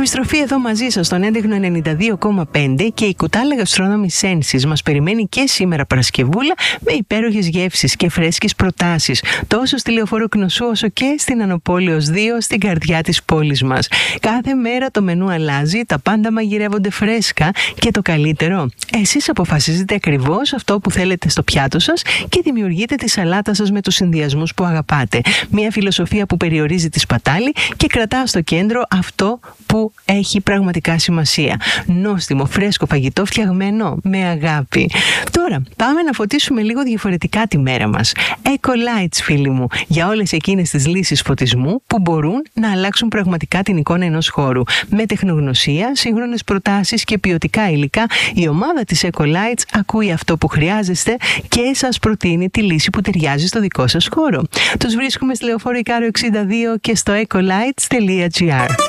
Επιστροφή εδώ μαζί σας στον έντεχνο 92,5 και η Κουτάλα Gastronomy Senses μας περιμένει και σήμερα Παρασκευούλα με υπέροχες γεύσεις και φρέσκες προτάσεις τόσο στη Λεωφόρο Κνωσού όσο και στην Ανοπόλεως 2 στην καρδιά της πόλης μας. Κάθε μέρα το μενού αλλάζει, τα πάντα μαγειρεύονται φρέσκα και το καλύτερο, εσείς αποφασίζετε ακριβώς αυτό που θέλετε στο πιάτο σας και δημιουργείτε τη σαλάτα σας με τους συνδυασμούς που αγαπάτε. Μια φιλοσοφία που περιορίζει τη σπατάλη και κρατά στο κέντρο αυτό που έχει πραγματικά σημασία. Νόστιμο, φρέσκο φαγητό φτιαγμένο με αγάπη. Τώρα πάμε να φωτίσουμε λίγο διαφορετικά τη μέρα μας. Eco-Lights, φίλοι μου, για όλες εκείνες τις λύσεις φωτισμού που μπορούν να αλλάξουν πραγματικά την εικόνα ενός χώρου. Με τεχνογνωσία, σύγχρονες προτάσεις και ποιοτικά υλικά, η ομάδα της Eco-Lights ακούει αυτό που χρειάζεστε και σας προτείνει τη λύση που ταιριάζει στο δικό σας χώρο. Τους βρίσκουμε στη Λεωφόρο Ικάρο 62 και στο ecolights.gr.